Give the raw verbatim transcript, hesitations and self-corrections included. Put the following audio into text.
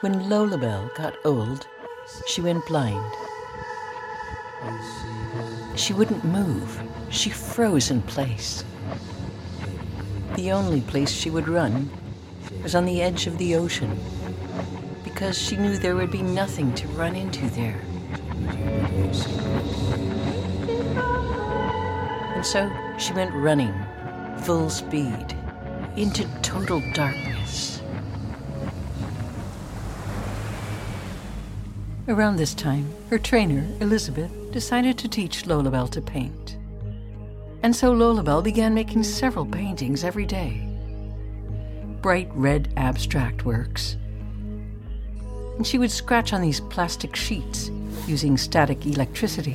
When Lolabelle got old, she went blind. She wouldn't move. She froze in place. The only place she would run was on the edge of the ocean, because she knew there would be nothing to run into there. And so she went running, full speed, into total darkness. Around this time, her trainer, Elizabeth, decided to teach Lolabelle to paint. And so Lolabelle began making several paintings every day. Bright red abstract works. And she would scratch on these plastic sheets using static electricity.